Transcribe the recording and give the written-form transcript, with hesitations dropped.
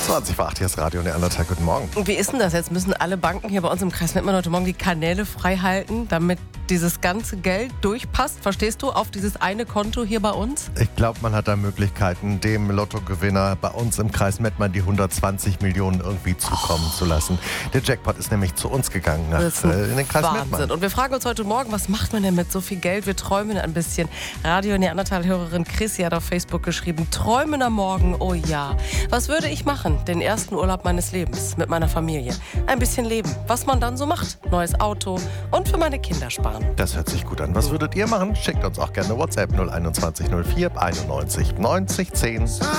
20 vor 8, hier ist Radio Neandertal. Guten Morgen. Wie ist denn das jetzt? Müssen alle Banken hier bei uns im Kreis Mettmann heute Morgen die Kanäle frei halten, damit dieses ganze Geld durchpasst? Verstehst du? Auf dieses eine Konto hier bei uns? Ich glaube, man hat da Möglichkeiten, dem Lottogewinner bei uns im Kreis Mettmann die 120 Millionen irgendwie zukommen zu lassen. Der Jackpot ist nämlich zu uns gegangen in den Kreis Wahnsinn. Mettmann. Und wir fragen uns heute Morgen, was macht man denn mit so viel Geld? Wir träumen ein bisschen. Radio Neandertal-Hörerin Chrissy hat auf Facebook geschrieben, träumen am Morgen, oh ja. Was würde ich machen? Den ersten Urlaub meines Lebens mit meiner Familie. Ein bisschen leben, was man dann so macht. Neues Auto und für meine Kinder sparen. Das hört sich gut an. Was würdet ihr machen? Schickt uns auch gerne WhatsApp 021 04 91 90 10.